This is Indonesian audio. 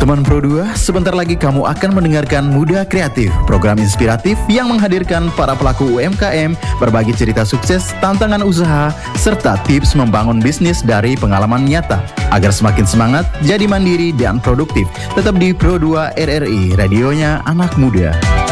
Teman Pro2, sebentar lagi kamu akan mendengarkan Muda Kreatif, program inspiratif yang menghadirkan para pelaku UMKM, berbagi cerita sukses, tantangan usaha, serta tips membangun bisnis dari pengalaman nyata. Agar semakin semangat, jadi mandiri dan produktif. Tetap di Pro2 RRI, radionya anak muda.